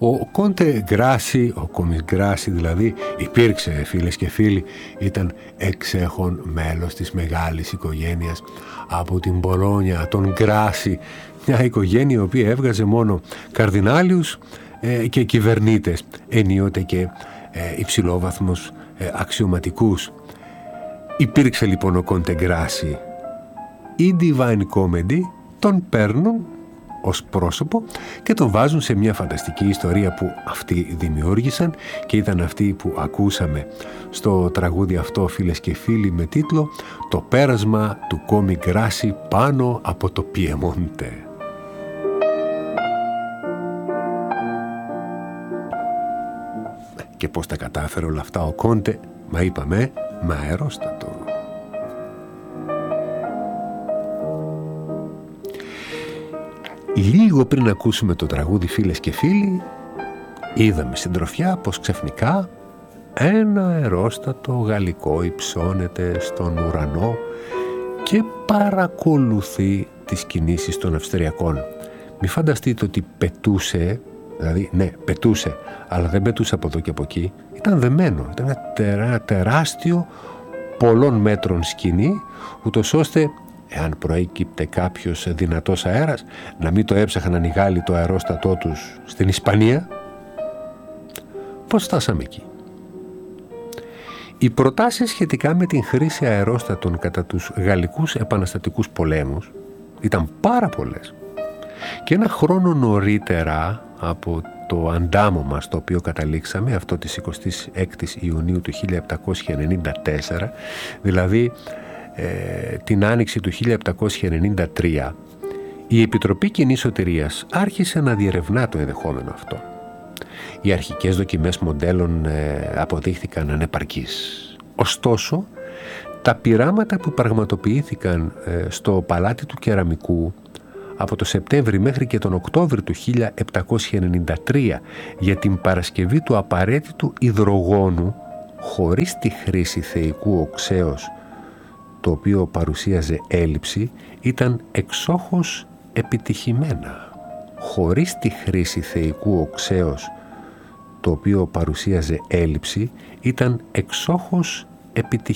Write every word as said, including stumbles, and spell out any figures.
Ο Κόντε Γκράσι, ο Κόμις Γκράσι δηλαδή, υπήρξε, φίλες και φίλοι, ήταν εξέχον μέλος της μεγάλης οικογένειας από την Μπολόνια, τον Γκράσι, μια οικογένεια η οποία έβγαζε μόνο καρδινάλιους ε, και κυβερνήτες, ενίοτε και ε, υψηλόβαθμους ε, αξιωματικούς. Υπήρξε λοιπόν ο Κόντε Γκράσι. Η Divine Comedy τον παίρνουν ως πρόσωπο και τον βάζουν σε μια φανταστική ιστορία που αυτοί δημιούργησαν και ήταν αυτή που ακούσαμε στο τραγούδι αυτό, φίλες και φίλοι, με τίτλο «Το πέρασμα του Κόμι Γκράσι πάνω από το Πιεμόντε». Και πώς τα κατάφερε όλα αυτά ο Κόντε? Μα είπαμε, μα αερόστατο. Λίγο πριν ακούσουμε το τραγούδι, φίλες και φίλοι, είδαμε συντροφιά πως ξαφνικά ένα αερόστατο γαλλικό υψώνεται στον ουρανό και παρακολουθεί τις κινήσεις των Αυστριακών. Μη φανταστείτε ότι πετούσε, δηλαδή ναι, πετούσε, αλλά δεν πετούσε από εδώ και από εκεί. Ήταν δεμένο, ήταν ένα τερά, τεράστιο πολλών μέτρων σκηνή, ούτως ώστε εάν προέκυπτε κάποιος δυνατός αέρας, να μην το έψαχναν οι Γάλλοι το αερόστατό τους στην Ισπανία. Πώς φτάσαμε εκεί? Οι προτάσεις σχετικά με την χρήση αερόστατων κατά τους γαλλικούς επαναστατικούς πολέμους ήταν πάρα πολλές. Και ένα χρόνο νωρίτερα από το αντάμωμα στο οποίο καταλήξαμε, αυτό της εικοστής έκτης Ιουνίου του χίλια επτακόσια ενενήντα τέσσερα, δηλαδή ε, την άνοιξη του χίλια επτακόσια ενενήντα τρία, η Επιτροπή Κοινής Σωτηρίας άρχισε να διερευνά το ενδεχόμενο αυτό. Οι αρχικές δοκιμές μοντέλων ε, αποδείχθηκαν ανεπαρκείς. Ωστόσο, τα πειράματα που πραγματοποιήθηκαν ε, στο Παλάτι του Κεραμικού από το Σεπτέμβρη μέχρι και τον Οκτώβρη του χίλια επτακόσια ενενήντα τρία για την παρασκευή του απαραίτητου υδρογόνου χωρίς τη χρήση θεϊκού οξέως, το οποίο παρουσίαζε έλλειψη, ήταν εξόχως επιτυχημένα. Χωρίς τη χρήση θεϊκού οξέως, το οποίο παρουσίαζε έλλειψη, ήταν εξόχως επιτυχημένα.